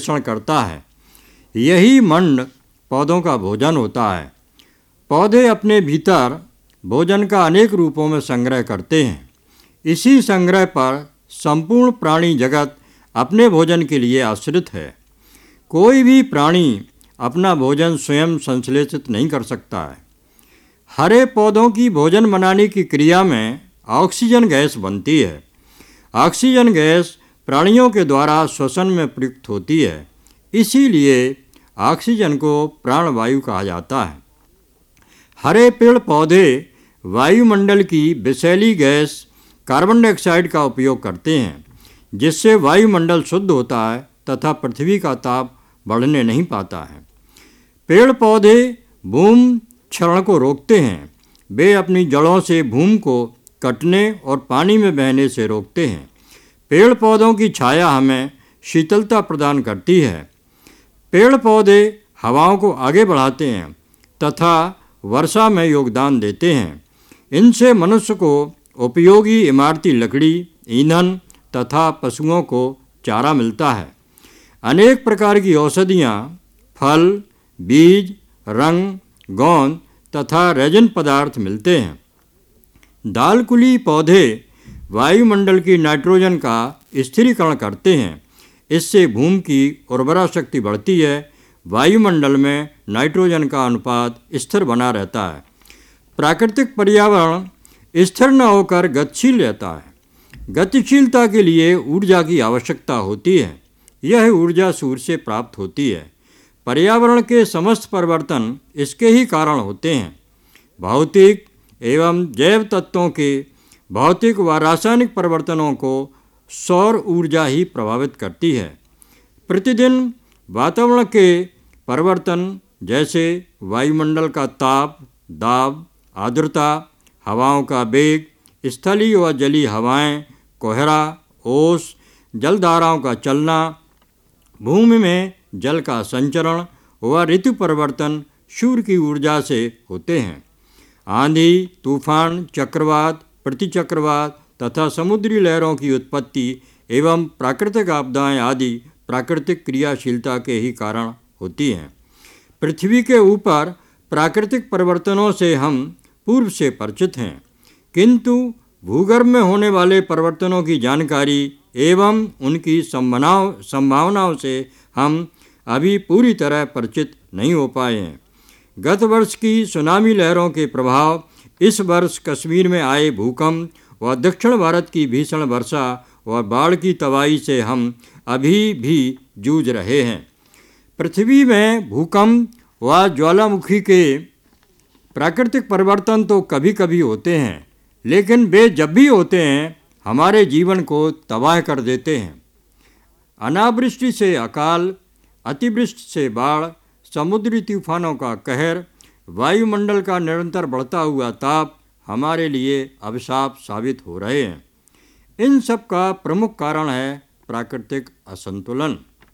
संश्लेषण करता है। यही मंड पौधों का भोजन होता है। पौधे अपने भीतर भोजन का अनेक रूपों में संग्रह करते हैं। इसी संग्रह पर संपूर्ण प्राणी जगत अपने भोजन के लिए आश्रित है। कोई भी प्राणी अपना भोजन स्वयं संश्लेषित नहीं कर सकता है। हरे पौधों की भोजन बनाने की क्रिया में ऑक्सीजन गैस बनती है। ऑक्सीजन गैस प्राणियों के द्वारा श्वसन में प्रयुक्त होती है, इसीलिए ऑक्सीजन को प्राणवायु कहा जाता है। हरे पेड़ पौधे वायुमंडल की विषैली गैस कार्बन डाइऑक्साइड का उपयोग करते हैं, जिससे वायुमंडल शुद्ध होता है तथा पृथ्वी का ताप बढ़ने नहीं पाता है। पेड़ पौधे भूमि क्षरण को रोकते हैं। वे अपनी जड़ों से भूमि को कटने और पानी में बहने से रोकते हैं। पेड़ पौधों की छाया हमें शीतलता प्रदान करती है। पेड़ पौधे हवाओं को आगे बढ़ाते हैं तथा वर्षा में योगदान देते हैं। इनसे मनुष्य को उपयोगी इमारती लकड़ी, ईंधन तथा पशुओं को चारा मिलता है। अनेक प्रकार की औषधियाँ, फल, बीज, रंग, गोंद तथा रेजिन पदार्थ मिलते हैं। दालकुली पौधे वायुमंडल की नाइट्रोजन का स्थिरीकरण करते हैं। इससे भूमि की उर्वरा शक्ति बढ़ती है। वायुमंडल में नाइट्रोजन का अनुपात स्थिर बना रहता है। प्राकृतिक पर्यावरण स्थिर न होकर गतिशील रहता है। गतिशीलता के लिए ऊर्जा की आवश्यकता होती है। यह ऊर्जा सूर्य से प्राप्त होती है। पर्यावरण के समस्त परिवर्तन इसके ही कारण होते हैं। भौतिक एवं जैव तत्वों के भौतिक व रासायनिक परिवर्तनों को सौर ऊर्जा ही प्रभावित करती है। प्रतिदिन वातावरण के परिवर्तन जैसे वायुमंडल का ताप, दाब, आर्द्रता, हवाओं का वेग, स्थलीय व जलीय हवाएं, कोहरा, ओस, जलधाराओं का चलना, भूमि में जल का संचरण व ऋतु परिवर्तन सूर्य की ऊर्जा से होते हैं। आंधी, तूफान, चक्रवात, प्रतिचक्रवात तथा समुद्री लहरों की उत्पत्ति एवं प्राकृतिक आपदाएं आदि प्राकृतिक क्रियाशीलता के ही कारण होती हैं। पृथ्वी के ऊपर प्राकृतिक परिवर्तनों से हम पूर्व से परिचित हैं, किंतु भूगर्भ में होने वाले परिवर्तनों की जानकारी एवं उनकी संभावनाओं से हम अभी पूरी तरह परिचित नहीं हो पाए हैं। गत वर्ष की सुनामी लहरों के प्रभाव, इस वर्ष कश्मीर में आए भूकंप व दक्षिण भारत की भीषण वर्षा व बाढ़ की तबाही से हम अभी भी जूझ रहे हैं। पृथ्वी में भूकंप व ज्वालामुखी के प्राकृतिक परिवर्तन तो कभी कभी होते हैं, लेकिन वे जब भी होते हैं हमारे जीवन को तबाह कर देते हैं। अनावृष्टि से अकाल, अतिवृष्टि से बाढ़, समुद्री तूफानों का कहर, वायुमंडल का निरंतर बढ़ता हुआ ताप हमारे लिए अभिशाप साबित हो रहे हैं। इन सब का प्रमुख कारण है प्राकृतिक असंतुलन।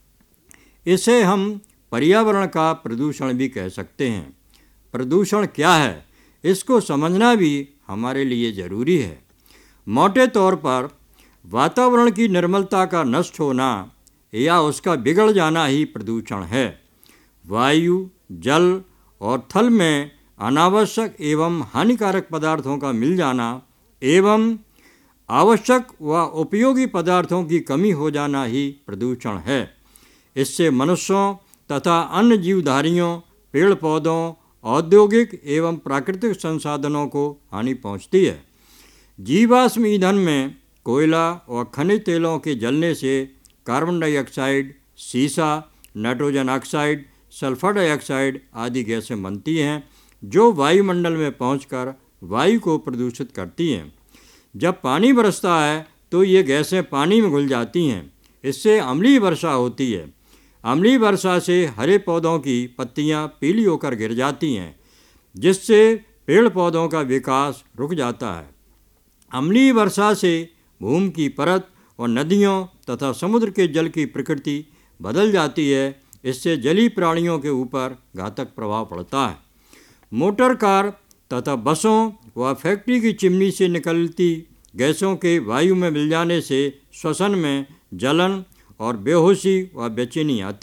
इसे हम पर्यावरण का प्रदूषण भी कह सकते हैं। प्रदूषण क्या है, इसको समझना भी हमारे लिए ज़रूरी है। मोटे तौर पर वातावरण की निर्मलता का नष्ट होना या उसका बिगड़ जाना ही प्रदूषण है। वायु, जल और थल में अनावश्यक एवं हानिकारक पदार्थों का मिल जाना एवं आवश्यक व उपयोगी पदार्थों की कमी हो जाना ही प्रदूषण है। इससे मनुष्यों तथा अन्य जीवधारियों, पेड़ पौधों, औद्योगिक एवं प्राकृतिक संसाधनों को हानि पहुंचती है। जीवाश्म ईंधन में कोयला और खनिज तेलों के जलने से कार्बन डाइऑक्साइड, सीसा, नाइट्रोजन ऑक्साइड, सल्फर डाइऑक्साइड आदि गैसें बनती हैं, जो वायुमंडल में पहुंचकर वायु को प्रदूषित करती हैं। जब पानी बरसता है तो ये गैसें पानी में घुल जाती हैं। इससे अम्लीय वर्षा होती है। अम्लीय वर्षा से हरे पौधों की पत्तियां पीली होकर गिर जाती हैं, जिससे पेड़ पौधों का विकास रुक जाता है। अम्लीय वर्षा से भूमि की परत और नदियों तथा समुद्र के जल की प्रकृति बदल जाती है। इससे जलीय प्राणियों के ऊपर घातक प्रभाव पड़ता है। मोटर कार तथा बसों व फैक्ट्री की चिमनी से निकलती गैसों के वायु में मिल जाने से श्वसन में जलन और बेहोशी व बेचैनी आती है।